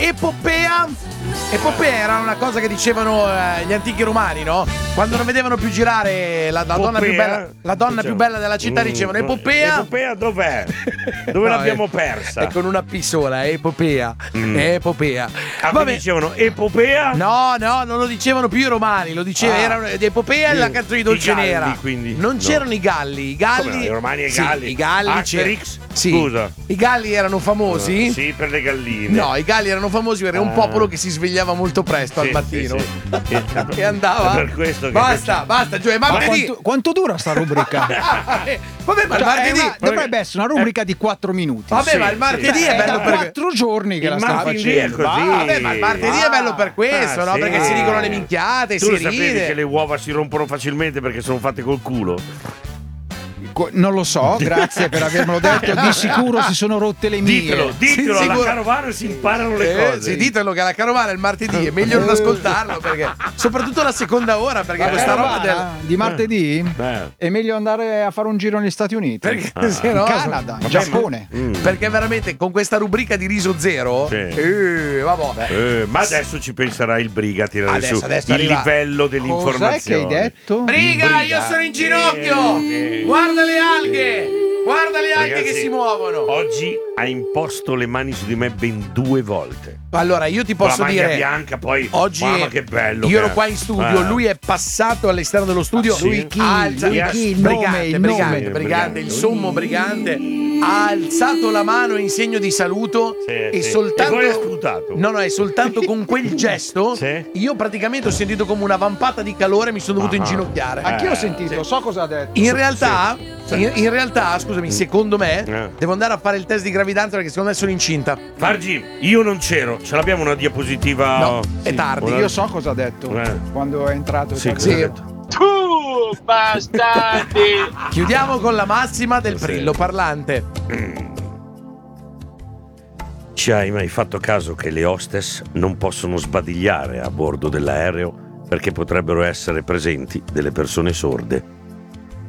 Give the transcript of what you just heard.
epopea era una cosa che dicevano gli antichi romani, no? Quando non vedevano più girare la donna più bella della città, dicevano epopea. Epopea dov'è? Dove l'abbiamo persa? È con una P sola, epopea. Epopea. Vabbè. Dicevano epopea? No, non lo dicevano più i romani, lo diceva, era epopea e la canzone di Dolce Nera. Quindi, non c'erano i galli. Come no, i romani e i galli. Sì, i galli Asterix? Sì. Scusa. I galli erano famosi? Sì, per le galline. No, i galli erano famosi perché era un popolo che si svegliava molto presto al mattino. E andava. È per questo che basta, Gioia, martedì. Quanto dura sta rubrica? Vabbè, ma il martedì dovrebbe essere una rubrica di 4 minuti. Vabbè, ma il martedì è bello per 4 giorni che la stanno facendo. Vabbè, ma il martedì è bello per questo, no? Sì. Perché si dicono le minchiate, tu si lo sapevi ride. che le uova si rompono facilmente perché sono fatte col culo? Non lo so, grazie per avermelo detto. Di sicuro si sono rotte le mie. Ditelo alla Carovano, si imparano le cose. Sì, ditelo che alla Carovana il martedì è meglio non ascoltarlo, perché soprattutto la seconda ora, perché questa roba di martedì è meglio andare a fare un giro negli Stati Uniti, perché se no, in Canada, in Giappone. Perché veramente con questa rubrica di riso zero, vabbè. Ma adesso ci penserà il Briga a tirare Adesso su il livello dell'informazione. Cos'è che hai detto? Briga, io sono in ginocchio! Guarda le alghe! Guarda le alghe che si muovono! Oggi ha imposto le mani su di me ben 2 volte. Allora, io ti posso la maglia dire bianca, poi oggi mamma che bello. Io ero qua in studio, lui è passato all'esterno dello studio. Lui chi? Brigante, il sommo brigante. Ha alzato la mano in segno di saluto e soltanto. E poi ha sputato. No, è soltanto con quel gesto. Sì. Io praticamente ho sentito come una vampata di calore e mi sono dovuto inginocchiare. Anch'io ho sentito, so cosa ha detto. In realtà, scusami, secondo me devo andare a fare il test di gravidanza perché secondo me sono incinta. Fargi, io non c'ero, ce l'abbiamo una diapositiva? No, è tardi. Io so cosa ha detto quando è entrato. Sì. Tu bastardi! Chiudiamo con la massima del Prillo parlante. Ci hai mai fatto caso che le hostess non possono sbadigliare a bordo dell'aereo perché potrebbero essere presenti delle persone sorde?